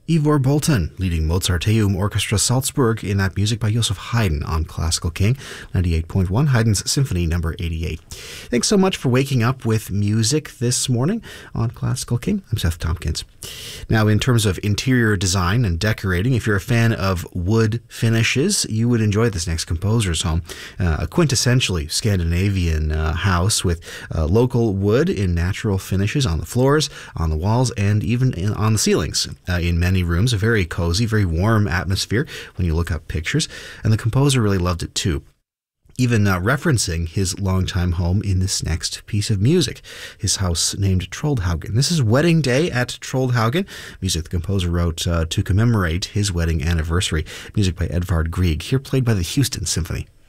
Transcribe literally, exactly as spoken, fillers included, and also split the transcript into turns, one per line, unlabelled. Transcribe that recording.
Ivor Bolton leading Mozarteum Orchestra Salzburg in that music by Joseph Haydn on Classical King ninety-eight point one, Haydn's Symphony number eighty-eight. Thanks so much for waking up with music this morning on Classical King. I'm Seth Tompkins. Now, in terms of interior design and decorating, if you're a fan of wood finishes, you would enjoy this next composer's home. Uh, a quintessentially Scandinavian uh, house with uh, local wood in natural finishes on the floors, on the walls, and even in, on the ceilings. Uh, in many rooms, a very cozy, very warm atmosphere when you look up pictures, and the composer really loved it too. Even uh, referencing his longtime home in this next piece of music, his house named Troldhaugen. This is Wedding Day at Troldhaugen, music the composer wrote uh, to commemorate his wedding anniversary. Music by Edvard Grieg, here played by the Houston Symphony.